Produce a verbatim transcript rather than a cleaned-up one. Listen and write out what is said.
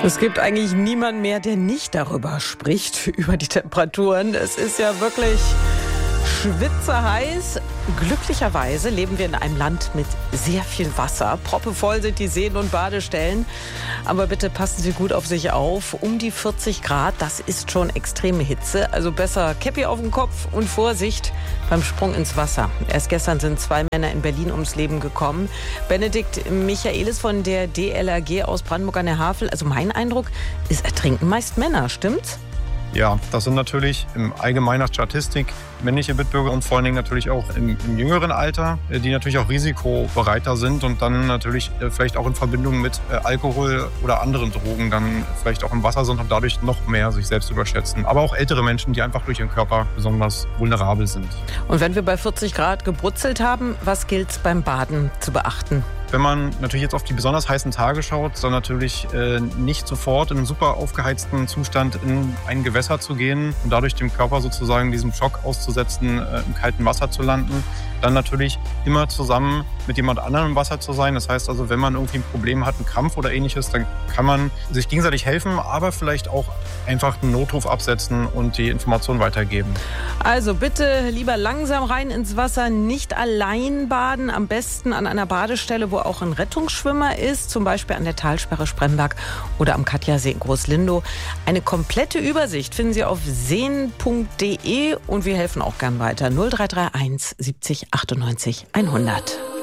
Es gibt eigentlich niemanden mehr, der nicht darüber spricht, über die Temperaturen. Es ist ja wirklich schwitzeheiß. Glücklicherweise leben wir in einem Land mit sehr viel Wasser. Proppevoll sind die Seen und Badestellen. Aber bitte passen Sie gut auf sich auf. Um die vierzig Grad, das ist schon extreme Hitze. Also besser Käppi auf den Kopf und Vorsicht beim Sprung ins Wasser. Erst gestern sind zwei Männer in Berlin ums Leben gekommen. Benedikt Michaelis von der D L R G aus Brandenburg an der Havel. Also mein Eindruck ist, ertrinken meist Männer, stimmt's? Ja, das sind natürlich im allgemeiner Statistik männliche Mitbürger und vor allen Dingen natürlich auch im, im jüngeren Alter, die natürlich auch risikobereiter sind und dann natürlich vielleicht auch in Verbindung mit Alkohol oder anderen Drogen dann vielleicht auch im Wasser sind und dadurch noch mehr sich selbst überschätzen. Aber auch ältere Menschen, die einfach durch ihren Körper besonders vulnerabel sind. Und wenn wir bei vierzig Grad gebrutzelt haben, was gilt beim Baden zu beachten? Wenn man natürlich jetzt auf die besonders heißen Tage schaut, dann natürlich äh, nicht sofort in einen super aufgeheizten Zustand in ein Gewässer zu gehen und dadurch dem Körper sozusagen diesem Schock auszusetzen, äh, im kalten Wasser zu landen. Dann natürlich immer zusammen mit jemand anderem im Wasser zu sein. Das heißt also, wenn man irgendwie ein Problem hat, einen Krampf oder ähnliches, dann kann man sich gegenseitig helfen, aber vielleicht auch einfach einen Notruf absetzen und die Information weitergeben. Also bitte lieber langsam rein ins Wasser, nicht allein baden, am besten an einer Badestelle, wo auch ein Rettungsschwimmer ist, zum Beispiel an der Talsperre Spremberg oder am Katjasee in Großlindow. Eine komplette Übersicht finden Sie auf seen punkt de und wir helfen auch gern weiter. null drei drei eins siebzig achtundneunzig hundert.